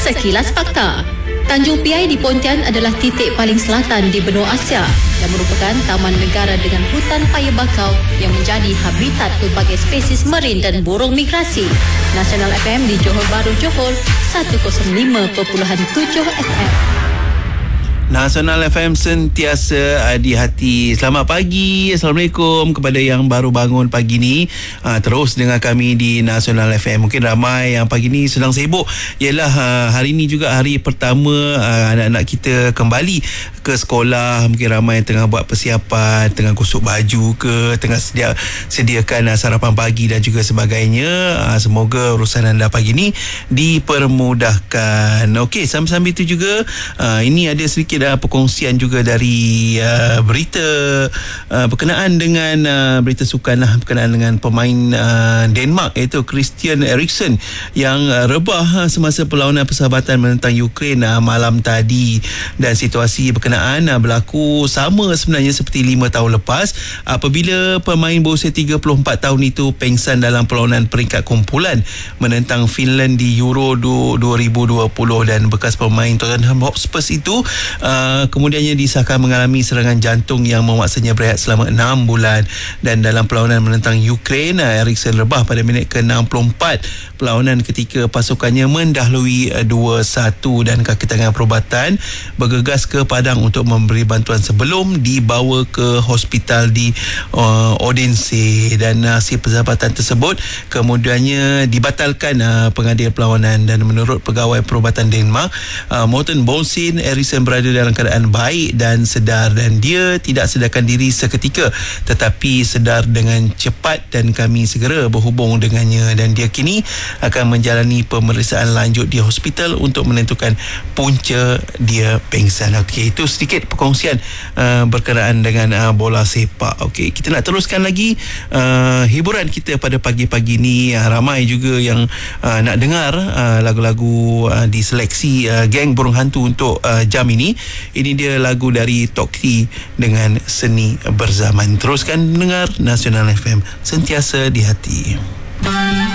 Sekilas Fakta. Tanjung Piai di Pontian adalah titik paling selatan di benua Asia dan merupakan taman negara dengan hutan paya bakau yang menjadi habitat pelbagai spesies marin dan burung migrasi. Nasional FM di Johor Bahru, Johor 105.7 FM. Nasional FM sentiasa di hati. Selamat pagi, Assalamualaikum kepada yang baru bangun pagi ni. Terus dengar kami di Nasional FM. Mungkin ramai yang pagi ni sedang sibuk. Yalah, hari ni juga hari pertama anak-anak kita kembali ke sekolah. Mungkin ramai yang tengah buat persiapan, tengah gosok baju ke, tengah sediakan sarapan pagi dan juga sebagainya. Semoga urusan anda pagi ni dipermudahkan. Okey, sambil-sambil itu juga ini ada sedikit perkongsian juga dari berita berkenaan dengan berita sukan berkenaan dengan pemain Denmark, iaitu Christian Eriksen yang rebah semasa perlawanan persahabatan menentang Ukraine malam tadi, dan situasi berkenaan berlaku sama sebenarnya seperti 5 tahun lepas apabila pemain berusia 34 tahun itu pengsan dalam perlawanan peringkat kumpulan menentang Finland di Euro 2020, dan bekas pemain Tottenham Hotspur itu kemudiannya disahkan mengalami serangan jantung yang memaksanya berehat selama 6 bulan. Dan dalam perlawanan menentang Ukraine, Eriksen rebah pada minit ke-64 perlawanan ketika pasukannya mendahului 2-1, dan kaki tangan perubatan bergegas ke padang untuk memberi bantuan sebelum dibawa ke hospital di Odense, dan hasil persahabatan tersebut kemudiannya dibatalkan pengadil perlawanan. Dan menurut pegawai perubatan Denmark, Morten Bolsin, Eriksen berada dalam keadaan baik dan sedar, dan dia tidak sedarkan diri seketika tetapi sedar dengan cepat, dan kami segera berhubung dengannya, dan dia kini akan menjalani pemeriksaan lanjut di hospital untuk menentukan punca dia pengsan. Okey, itu sedikit perkongsian berkenaan dengan bola sepak. Okey, kita nak teruskan lagi hiburan kita pada pagi-pagi ni. Ramai juga yang nak dengar lagu-lagu diseleksi geng burung hantu untuk jam ini. Ini dia lagu dari Tokti dengan Seni Berzaman. Teruskan mendengar Nasional FM, sentiasa di hati.